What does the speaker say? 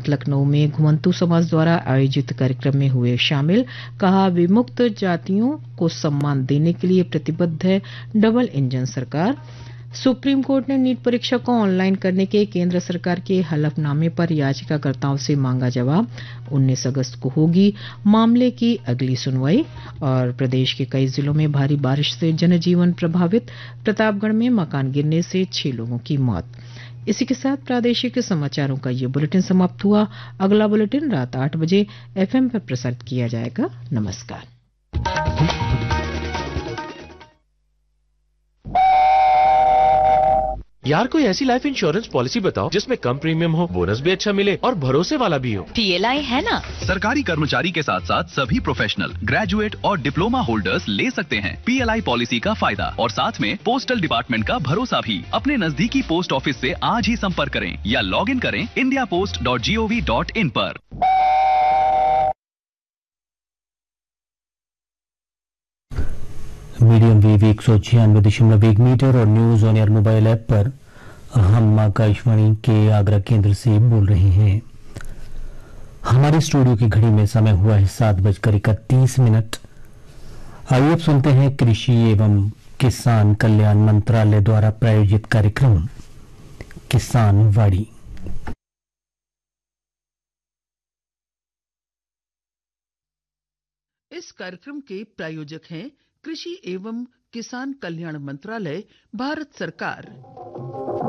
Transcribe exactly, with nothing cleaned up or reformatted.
रात लखनऊ में घुमंतू समाज द्वारा आयोजित कार्यक्रम में हुए शामिल, कहा विमुक्त जातियों को सम्मान देने के लिए प्रतिबद्ध है डबल इंजन सरकार। सुप्रीम कोर्ट ने नीट परीक्षा को ऑनलाइन करने के केंद्र सरकार के हलफनामे पर याचिकाकर्ताओं से मांगा जवाब। उन्नीस अगस्त को होगी मामले की अगली सुनवाई। और प्रदेश के कई जिलों में भारी बारिश से जनजीवन प्रभावित, प्रतापगढ़ में मकान गिरने से छह लोगों की मौत। इसी के साथ प्रादेशिक समाचारों का ये बुलेटिन समाप्त हुआ। अगला बुलेटिन रात आठ बजे एफएम पर प्रसारित किया जाएगा। नमस्कार। यार कोई ऐसी लाइफ इंश्योरेंस पॉलिसी बताओ जिसमें कम प्रीमियम हो, बोनस भी अच्छा मिले और भरोसे वाला भी हो। पीएलआई है ना। सरकारी कर्मचारी के साथ साथ सभी प्रोफेशनल, ग्रेजुएट और डिप्लोमा होल्डर्स ले सकते हैं पीएलआई पॉलिसी का फायदा और साथ में पोस्टल डिपार्टमेंट का भरोसा भी। अपने नजदीकी पोस्ट ऑफिस से आज ही संपर्क करें या लॉग इन करें India post dot G O V dot in पर। मीडियम वेव एक सौ छियानवे दशमलव एक मीटर और news on air mobile app पर हम आकाशवाणी के आगरा केंद्र से बोल रहे हैं। हमारे स्टूडियो की घड़ी में समय हुआ है सात बजकर इकतीस मिनट। आइए अब सुनते हैं कृषि एवं किसान कल्याण मंत्रालय द्वारा प्रायोजित कार्यक्रम किसान वाड़ी। इस कार्यक्रम के प्रायोजक हैं कृषि एवं किसान कल्याण मंत्रालय, भारत सरकार।